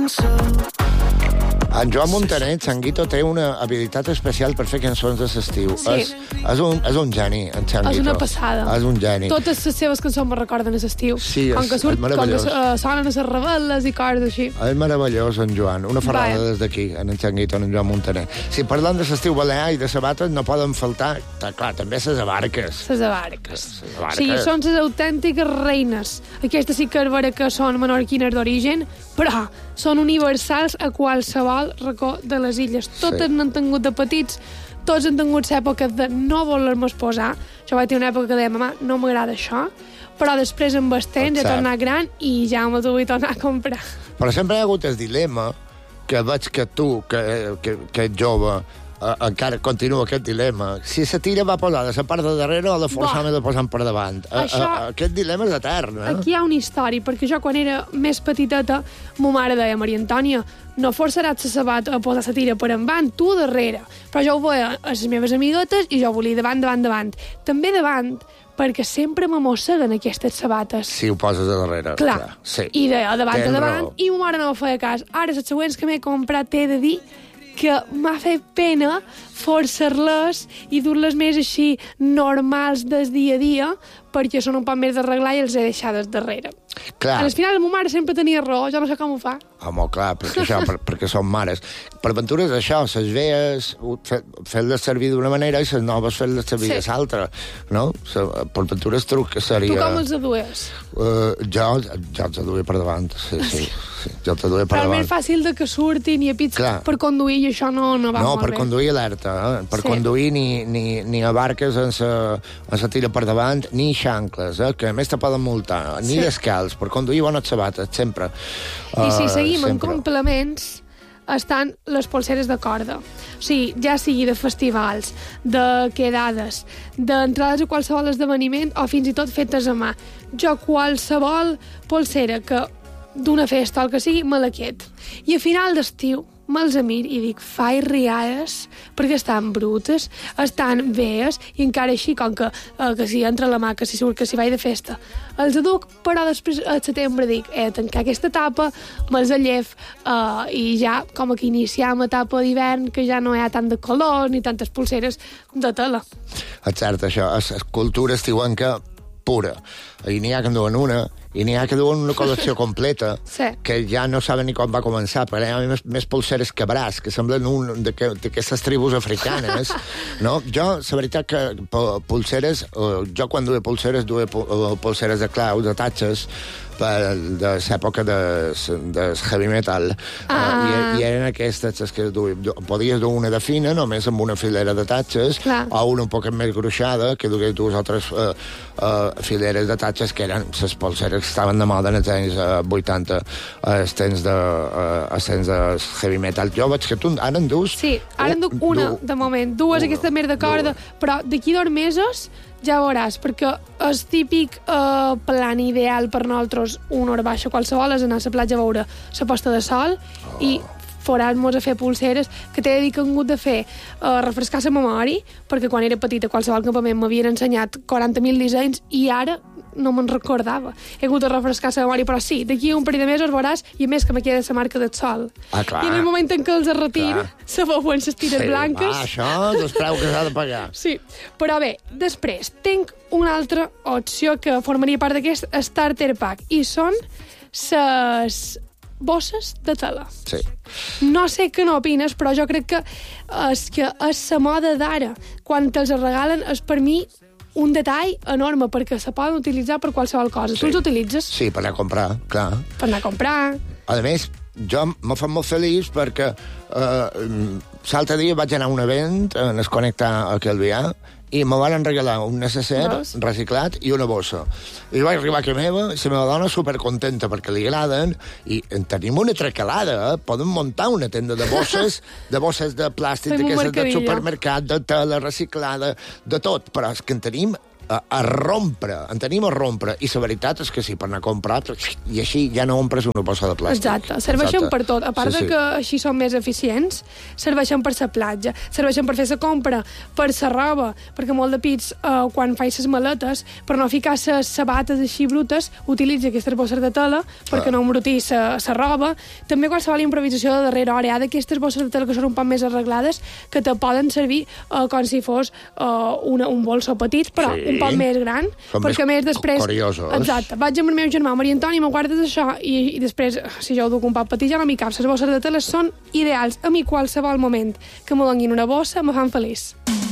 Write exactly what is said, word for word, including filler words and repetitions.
En Joan Muntaner, Changuito, té una habilitat especial per fer cançons de l'estiu. Sí. És, és, un, és un geni, en Changuito. És una passada. És un geni. Totes les seves cançons me recorden a l'estiu. Sí, és, com que surt, és meravellós. Com que uh, sonen a les rebel·les i coses així. És meravellós, en Joan. Una ferrada Vaja. des d'aquí, en en Changuito, en Joan Muntaner. Si parlant de l'estiu balear i de sabates, no poden faltar, clar, també les abarques. Les abarques. Les abarques. Sí, són les autèntiques reines. Aquestes sí que és vera que són menorquines d'origen, però són universals a qualsevol racó de les illes. Totes Sí. n'han tingut de petits, tots han tingut l'època de no voler-nos posar. Jo vaig tenir una època que deia, mamà, no m'agrada això, però després amb el temps he Exacte. tornat gran i ja me'ls vull tornar a comprar. Però sempre hi ha hagut el dilema que veig que tu, que, que, que ets jove, eh, encara continua aquest dilema. Si la tira va posar de la part de darrere o de forçar Buah. de posar per davant. Eh, Això- eh, aquest dilema és etern, eh? Aquí hi ha una història, perquè jo quan era més petiteta, ma mare deia, Maria Antònia, no forçaràs la sabata a posar la tira per endavant, tu darrere. Però jo ho veia a les meves amiguetes i jo volia davant, davant, davant. També davant, perquè sempre m'amosseguen aquestes sabates. Si ho poses de darrere. Clar, clar sí. i de davant Tens a davant, raó. i ma mare no em feia cas. Ara, les següents que m'he comprat, t'he de dir que m'ha fet pena forçar-les i dur-les més així normals del dia a dia, perquè són un poc més d'arreglar i els he deixades darrere. Clar. Al final, ma mare sempre tenia raó, jo no sé com ho fa. Home, clar, perquè, això, per, perquè són mares. Per aventura és això, les veies, fe- fer-les servir d'una manera i les noves fer-les servir Sí. de l'altra, no? Se- Per aventura el truc que seria... Tu com els adues? Uh, jo, jo els aduia per davant, sí, sí. sí jo els aduia per Però davant. és fàcil de que surtin i a pits Clar. per conduir i això no, no va No, molt per bé. conduir alerta, eh? Per Sí. conduir ni, ni, ni a barques en sa, en sa tira per davant, ni xancles, eh? Que a més te poden multar, ni Sí. descalç, per conduir bones sabates, sempre. I si Eh, seguim en sempre. complements, estan les polseres de corda. O sigui, ja sigui de festivals, de quedades, d'entrades a qualsevol esdeveniment o fins i tot fetes a mà. Jo qualsevol polsera que d'una festa o el que sigui, me la quedo. I a final d'estiu me'ls amir i dic, faig riades perquè estan brutes, estan bees i encara així, com que, eh, que si entra la mà, que si surt, que si vaig de festa els aduc, però després a setembre dic, he de tancar aquesta etapa, me'ls llef eh, i ja com que iniciem etapa d'hivern que ja no hi ha tant de color ni tantes pulseres de tela. És cert, això. És, és cultura estiuenca pura. I n'hi ha que en duen una, i n'hi ha que duen una col·lecció completa, Sí. que ja no saben ni com va començar, perquè hi ha més, més polseres que braç, que semblen un d'aquestes tribus africanes, no? Jo, la veritat que po- polseres, eh, jo quan duia polseres, duia po- eh, polseres de clau, de tatxes, per, de l'època de, de heavy metal. Ah. Uh, i, I eren aquestes les que duia. Du- Podies dur una de fina, només amb una filera de tatxes, Clar. o una un poc més gruixada, que dugués dues altres uh, uh, fileres de tatxes, que eren les polseres que estaven de moda en els anys uh, vuitanta, als temps de, uh, als temps de heavy metal. Jo veig que tu ara en dus... Sí, ara en duc una, du- de moment. Dues, una, aquesta mer de corda. dues. Però d'aquí dos mesos ja veuràs, perquè el típic eh, plan ideal per nosaltres, una hora baixa qualsevol, és anar a la platja a veure la posta de sol oh. i forar-nos a fer pulseres, que t'he de dir que han hagut de fer uh, refrescar la memòria, perquè quan era petita a qualsevol campament m'havien ensenyat quaranta mil dissenys i ara no me'n recordava. He hagut de refrescar la memòria, però sí, d'aquí un parell de mesos veuràs, i a més que me queda la marca del sol. Ah, clar. I en el moment en què els retir, Clar. se veuen les tires Sí, blanques. va, això és el preu que s'ha de pagar. Sí, però bé, després tinc una altra opció que formaria part d'aquest starter pack, i són les bosses de tela. Sí. No sé què n'opines, però jo crec que és que és la moda d'ara. Quan te'ls regalen és per mi un detall enorme, perquè se poden utilitzar per qualsevol cosa. Sí. Tu els utilitzes Sí, per anar a comprar, clar. per anar a comprar. A més, jo me fa molt feliç perquè eh, l'altre dia vaig anar a un event en es connectar a Calvià i me van regalar un necesser Veus? reciclat i una bossa. I vaig arribar a casa meva i la meva dona supercontenta perquè li agraden i en tenim una tracalada, eh? Poden muntar una tenda de bosses, de bosses de plàstic, Fem un d'aquestes de mercadillo. supermercat, de tela reciclada, de tot, però és que en tenim a, a rompre, en tenim a rompre, i la veritat és que sí, per anar a comprar, i així ja no ompres una bossa de plàstic. Exacte, serveixen Exacte. per tot. A part sí, sí. de que així són més eficients, serveixen per la platja, serveixen per fer la compra, per la roba, perquè molt de pits, eh, quan faig les maletes, per no ficar les sabates així brutes, utilitza aquestes bosses de tela perquè ah. no embrutir la roba. També qualsevol improvisació de darrera hora, hi ha d'aquestes bosses de tela que són un poc més arreglades, que te poden servir eh, com si fos eh, una, un bolso petit, però sí. un poc més gran, són perquè més, més després... curiosos. Exacte, vaig amb el meu germà, Maria Antoni, me guardes això, i, i després, si jo ho duc un poc petit, ja no m'hi cap. Les bosses de tela són ideals. A mi qualsevol moment que me donin una bossa me fan feliç.